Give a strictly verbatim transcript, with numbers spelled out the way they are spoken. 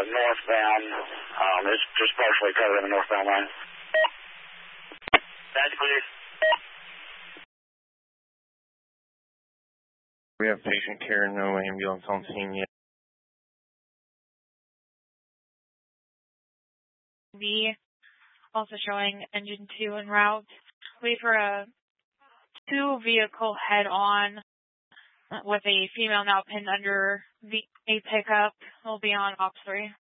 northbound. Um, it's just partially covering the northbound line. That's clear. We have patient care, no ambulance on scene yet. B, also showing engine two en route. Wait for a two vehicle head on with a female now pinned under the, a pickup. Will be on op three.